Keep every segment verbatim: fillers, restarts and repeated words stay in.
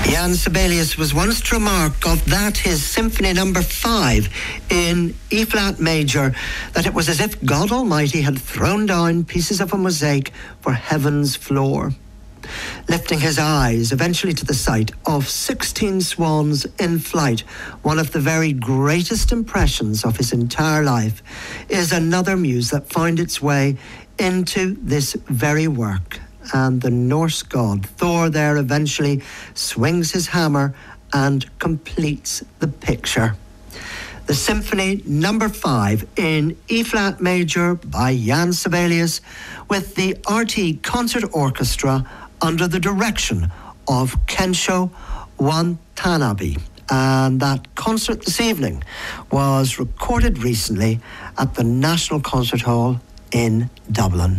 Jan Sibelius was once to remark of that, his symphony number five in E-flat major, that it was as if God Almighty had thrown down pieces of a mosaic for heaven's floor. Lifting his eyes eventually to the sight of sixteen swans in flight, one of the very greatest impressions of his entire life, is another muse that found its way into this very work. And the Norse god Thor there eventually swings his hammer and completes the picture. The Symphony Number Five in E-flat major by Jan Sibelius, with the R T E Concert Orchestra under the direction of Kensho Watanabe. And that concert this evening was recorded recently at the National Concert Hall in Dublin.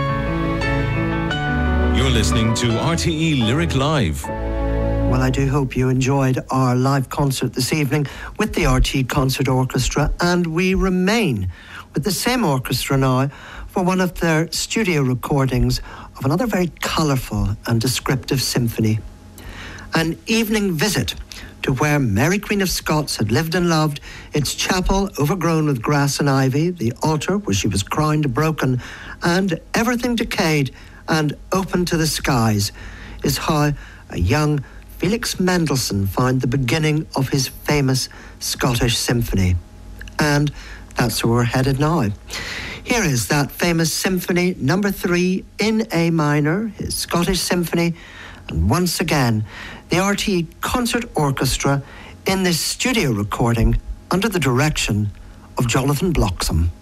You're listening to R T E Lyric Live. Well, I do hope you enjoyed our live concert this evening with the R T E Concert Orchestra, and we remain with the same orchestra now for one of their studio recordings of another very colourful and descriptive symphony. An evening visit to where Mary Queen of Scots had lived and loved, its chapel overgrown with grass and ivy, the altar where she was crowned broken, and everything decayed and open to the skies, is how a young Felix Mendelssohn found the beginning of his famous Scottish symphony. And that's where we're headed now. Here is that famous Symphony Number Three in A minor, his Scottish symphony, and once again, the R T E Concert Orchestra in this studio recording under the direction of Jonathan Bloxham.